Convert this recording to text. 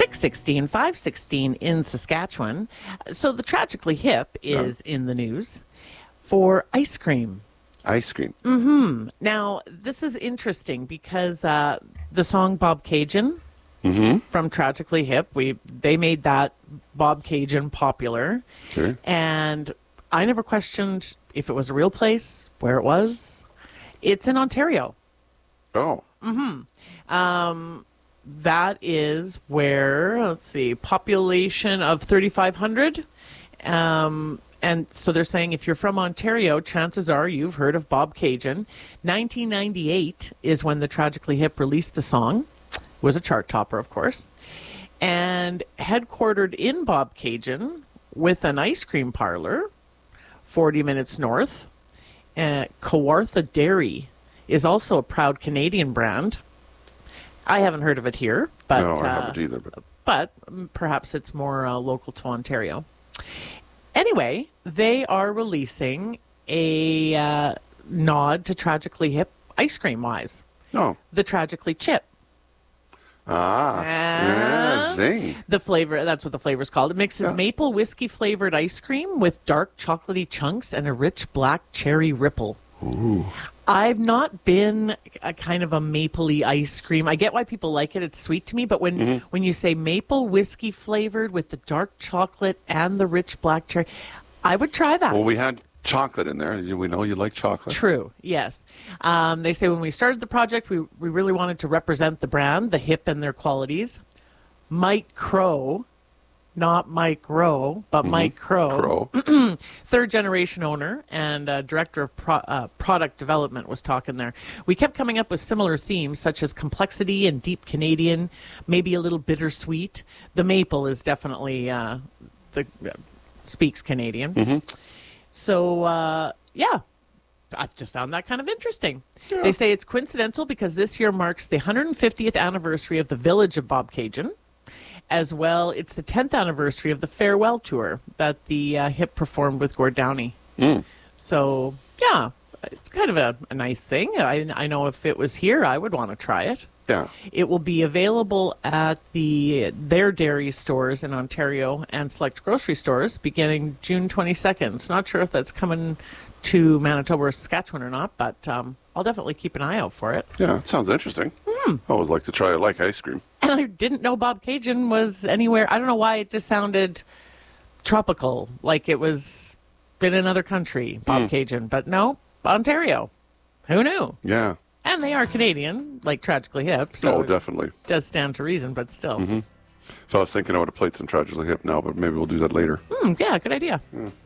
6:16, 5:16 in Saskatchewan. So the Tragically Hip is in the news for ice cream. Ice cream. Mm-hmm. Now, this is interesting because the song Bob Cajun from Tragically Hip, they made that Bob Cajun popular. Sure. And I never questioned if it was a real place, where it was. It's in Ontario. Oh. That is where, let's see, population of 3,500. And so they're saying if you're from Ontario, chances are you've heard of Bob Cajun. 1998 is when the Tragically Hip released the song. It was a chart topper, of course. And headquartered in Bob Cajun with an ice cream parlor 40 minutes north. Kawartha Dairy is also a proud Canadian brand. I haven't heard of it here, but No, I haven't either. But perhaps it's more local to Ontario. Anyway, they are releasing a nod to Tragically Hip ice cream-wise. Oh. The Tragically Chip. Yeah, zing. The flavor, that's what the flavor's called. It mixes maple whiskey flavored ice cream with dark chocolatey chunks and a rich black cherry ripple. Ooh. I've not been a kind of a mapley ice cream. I get why people like it. It's sweet to me. But when you say maple whiskey flavored with the dark chocolate and the rich black cherry, I would try that. Well, we had chocolate in there. We know you like chocolate. True, yes. They say when we started the project, we really wanted to represent the brand, the hip and their qualities. Mike Crow, not Mike Rowe, but Mike Crow, third generation owner and director of product development, was talking there. We kept coming up with similar themes such as complexity and deep Canadian, maybe a little bittersweet. The maple is definitely speaks Canadian. So, I just found that kind of interesting. Yeah. They say it's coincidental because this year marks the 150th anniversary of the Village of Bob Cajun. As well, it's the 10th anniversary of the farewell tour that the Hip performed with Gord Downie. So, yeah, it's kind of a nice thing. I know if it was here, I would want to try it. Yeah. It will be available at their dairy stores in Ontario and select grocery stores beginning June 22nd. So not sure if that's coming to Manitoba or Saskatchewan or not, but I'll definitely keep an eye out for it. Yeah, it sounds interesting. I always like to try it. I like ice cream. And I didn't know Bob Cajun was anywhere. I don't know why it just sounded tropical, like it was in another country, Bob Cajun. But no, Ontario. Who knew? Yeah. And they are Canadian, like Tragically Hip. So definitely. It does stand to reason, but still. If I was thinking I would have played some Tragically Hip now, but maybe we'll do that later. Yeah, good idea.